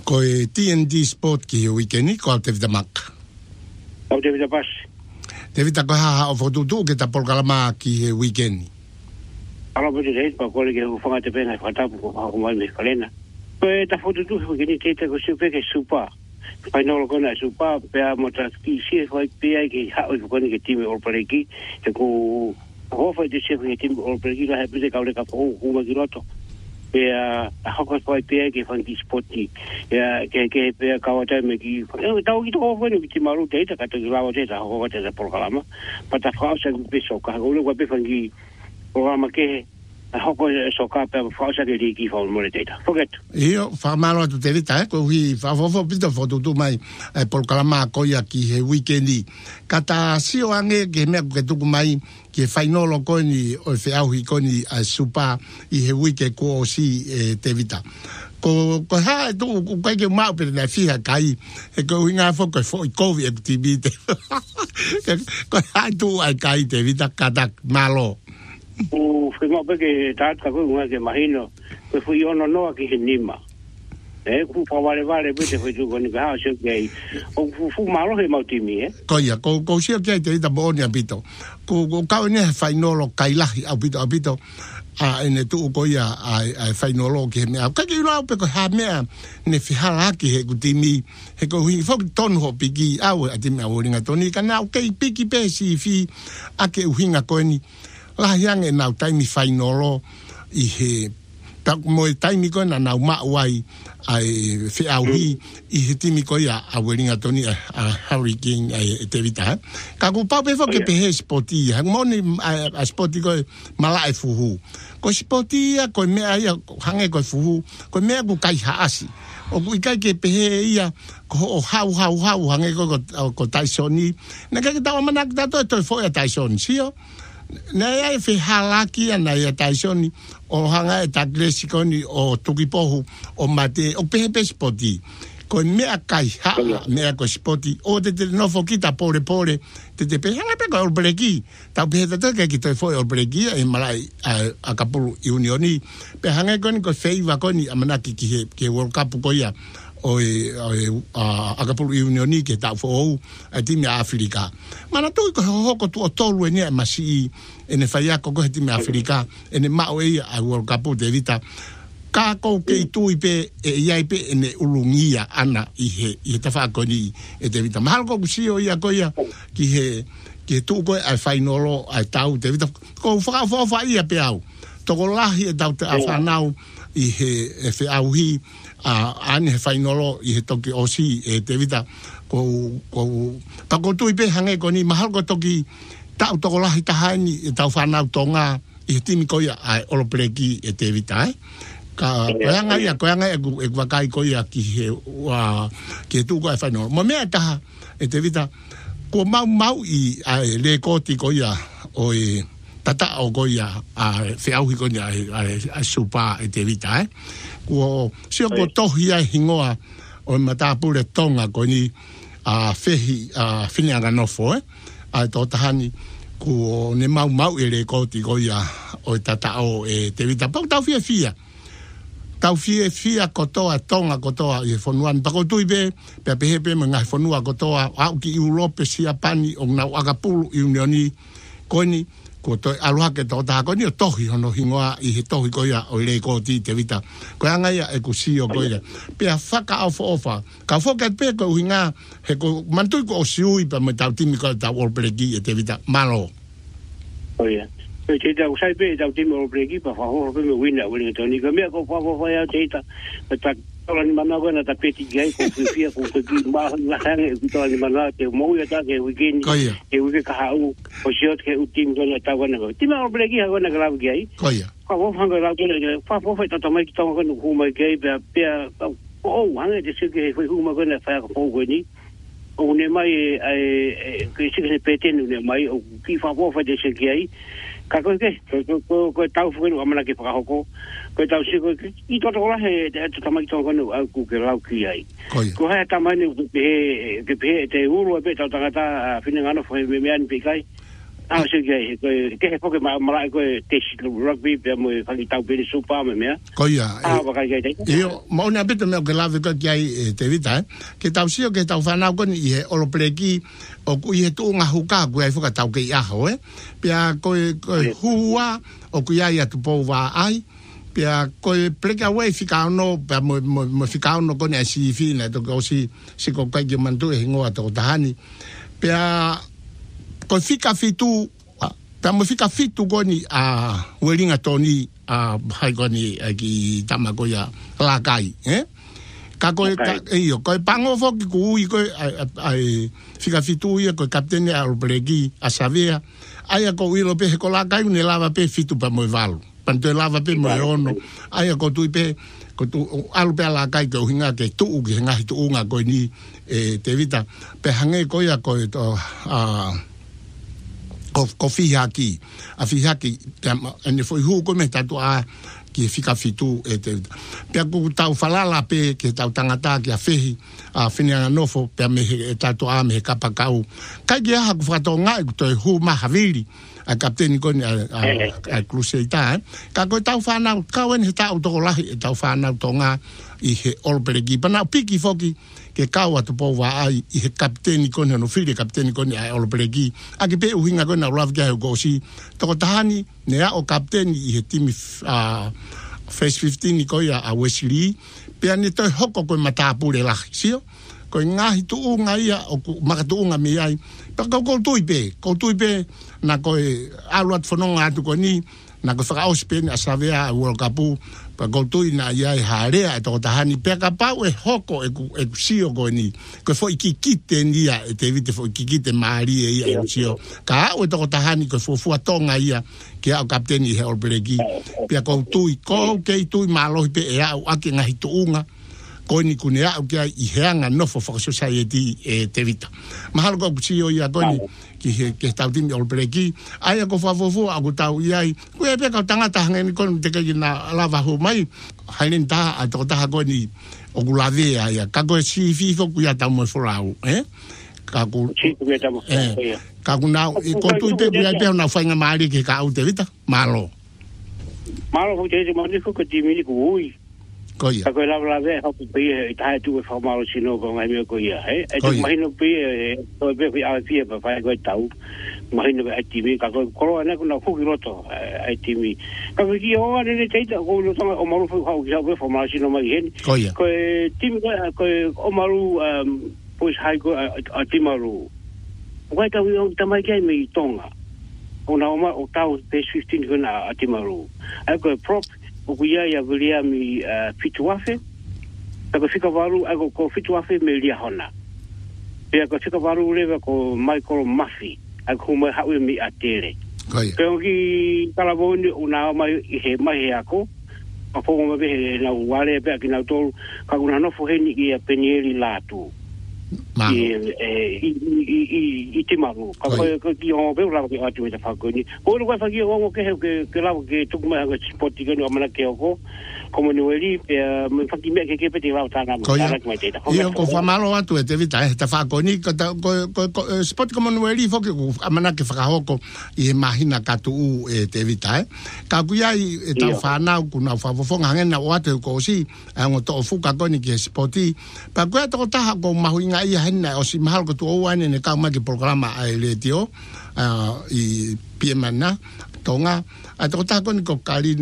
Ko e TNT Sport ki weekend ko te vita mak. O te vita pas. Te vita ko ha o fotutu ke ta polkalama ki weekend. Ala po te reit pa ko le ke fanga te pena fatapu ko ha ko mai me kalena. Ko e ta fotutu ko ni te ko super ke super. Pai no ko na super pe a mota ki si ko pe ai ki ha o ko ni ke time o pereki te ko ho fa de se ke time o pereki la ha pe ka le ka ko ma ki roto. Pe a hoko ko pe ke fan ki sporti ya ke pe ka wata me ki ta o ki to ko ni ki maru te ta ka te la wata ta ho wata ta programa pa ta fa sa pe so ka go le pe fan ki programa ke hoko so ka pe fa sa ke ki fa mo le te ta forget io fa malo tu te vita ko wi fa fo pito foto tu mai programa ko ya ki he weekendi kata si o ange ke me ke tu mai que fainolo koni o fe au koni a supa I he wike ko si te vita ko ha tu ko ke ma pe na fia kai e ko inga fo ko covid activity ko ha tu ai kai te vita kata malo o fe mo pe ke ta ka ko nga ke imagino ko fu yo no ki nima ku pa vale pe te foi tu con ga so ke o fu malo he mautimi ko ya ko si ke te da bonia pito ko ka ne fainolo kailahi apito a ene tu ko ya a fainolo ke me ka ki lo pe ko ha me ne fi hala ki he kutimi he ko hi fo ton ho piki a ti me o ringa toni kana ke piki pe si fi a ke uhinga ko ni la yang e na taimi fainolo I he ta mo taimi ko na ma wai ai fe au hi I he timi ko ya a weringa toni a hurricane ai te vita ka ku pa pe fo ke pe spoti ha moni a spoti ko mala e fuhu ko spoti ko me ai hange ko fuhu ko me ku kai ha asi o ku kai ke pe ia ko hau hange ko taisoni na ka ta mana ta to fo ya taisoni sio na ia fe halaki na ia taisoni o hanga e taglesi koni o tukipohu o mate o pepe spoti ko mea kai ha mea ko spoti o te no fokita pore te pe hanga pe ko breki ta pe te ke to foi o breki e malai a kapulu unioni pe hanga koni ko feiva koni amana ki ke world cup ko ia o a kapulu unioni ke ta fo a timi Afrika mana tu ko hoko tu o tolu ni masi ene faia ko ti me Afrika ene ma o a world cup de vita ka ko ke tu ipe ia ipe ene ulungia ana I he ta fa ko ni e de vita mal ko si o ia ko ia ki he ke tu ko ai fainolo ai tau de vita ko fa ia pe au to ko lahi e tau te afa nau I he fe au hi a ane fainolo I he toki osi e te vita ko pa ko tu ipe hange ko ni mahal ko toki tau to lahi tahani e tau whanau tonga I he timi ko ia ai olopreki e te vita ka koanga ia e wakai ko ia ki he wa ke tu ko ai fainolo mo mea taha e te vita ko mau I ai le koti ko ia o tata o ko ia a feauhi ko ia a supa e te vita ko sio ko tohi ai hingoa o matapure tonga ko ni a fehi a fininga nofo a to tahani ko ne mau e le koti ko ia o tata o e te vita pa tau fia kotoa tonga kotoa I fonuan pa ko tuibe pe pepe mga fonua kotoa au ki Europe sia pani o na agapulu unioni koni ko to aloha ke to ta ko ni tohi hono hingoa I he tohi ko ia o le ko ti te vita ko anga ia e ku si o ko ia pe a faka ofa ka foka pe ko hinga he ko mantu ko siui pa me tau timi ko ta wolbregi e te vita malo o ia pe te ta usai pe tau timi wolbregi pa fa ho pe me wina wini to ni ko me ko fa ya te ta ta Tola ni mana ko na tapeti gai ko fia ko ki ma la hange ko tola ni mana te mo ya ta ke weekend ke wike ka hau o siot ke utim ko na ta ko na ti ma obregi ha ko na grave gai ko ya fa vo hanga la ko fa ta mai ki ta ko no ko mai gai pe o hange de se ke foi uma ko na fa ko ni o ne mai ke se ke peten ne mai o ki fa vo de se gai ka ko ke ko tau fu no amana ke pa ko tau se ko I to la he te tamai to ko no ku ke lau ki ai ko ha tamai ne ke te uru pe tau tangata fininga no foi me an pe kai so ke poke mara ko tesi rugby pe mo fali tau pe super me mea. Ko ia. Wa ka dai. Io mo na bit me ke lave ko ai te vita ke tau sio ke tau fana ko ni he olo pleki o ku i tu nga huka ku ai fuka tau ke ia ho pia ko hua o ku ia tu po va ai pia ko pleka we fika no pa mo fika no ko ne si fina to ko si ko ka ge mandu e ngo to tahani pia ko fika fitu pa mo fika fitu ko ni a welinga toni a hai ko ni ki tamako ya la kai ka ko io ko pango fo ki ku i ko ai fika fitu ia ko kapteni al bregi a savea ai ko ilo pe ko la kai ne lava pe fitu pa mo valo panto lava pe mo ono ai ko tu pe ko tu al pe la kai ko hinga ke tu ki hinga tu nga ko ni te vita pe hange ko ya ko to ko fihaki a fihaki ene foi hu ko me tatu a ki fika fitu te pe ku tau falala pe ke tau tangata ki a fehi a finia nofo pe me tatu a me kapakau ka ge ha ku fato nga to hu ma havili a kapteni ko ni a cruzeita ka ko tau fana ka wen tau to la tau fana to nga i he olperegi pana piki foki ke kaua tu po wa ai i he kapteni ko no fili kapteni ko ni ai olperegi a ke pe uhinga ko na love ga go si to tahani ne a o kapteni i he timi face 15 ko ya a Wesley pe ani to hoko ko mata pure la sio ko ngahi tu unga ia o makatu unga mi ai pa ko tuipe na ko aluat fononga tu ko ni na ko fa auspen a savea World Cup pa ko tui na ia harea to tahani pe ka pa e hoko e sio ko ni ko foi kikite ndia e te vite foi kikite mari e ia sio ka o to tahani ko fu atonga ia ke a kapteni he olbregi pe ko tui malo pe e a ki ngahi tu unga ko ni kunea o kia i heanga nofo for society te vita mahalo ko sio ia ko ni ki ke tau timi olbreki ai ko fafofu a ko tau iai ko e pe ka tangata ngeni ko te ke na lava ho mai hainin ta a to ta ko ni o gulave ai ka ko si fifo ku ya tau mo forau ka ko ka ko na ko tu te ya pe na fainga mari ke ka u te vita malo ko te mo ni ko timi ni ko ui ko ia ko la ve ho pe e ta tu e formalo sino ko ngai me ko ia e tu mai no pe to be a fie pa fa ko tau mai no ai timi ka ko na ko na fu ki roto ai timi ka ko ki o ne te ta ko lo o maru fu ha ki be formalo sino mai hen ko timi ko o maru pois hai ko a timaru ko ta wi o tamai kai me tonga ona o tau pe 15 ko na a timaru ai ko prop o kuia ia velia mi fituafe ko fika varu ko fituafe me lia hona pe ko fika varu leva ko Michael Murphy ko mai hawe mi atere ko ki kala boni una mai he mai ako a fo mo be na wale pe ki na to ka una no fo heni ki penieri latu i te maru ka ko ki o be la ki atu te fa ko ni o lo fa ki o ke la ke tu ma ga sport ki no mana ke o como no eli me fa ki me ke pe te la ta na ma te ta io ko fa malo atu te vita te fa ko ni ko sport como no eli fo ke mana ke fa hoko i imagina ka tu te vita ka ku ya i ta fa na ku na fa fo nga na o atu ko si ngo to fu ka ko ni ke sporti pa ko to ta ko ma huinga ia hena o si mahal ko tu o ane ne ka ma ke programa ai le tio i piemana tonga a to ta ko ni ko kali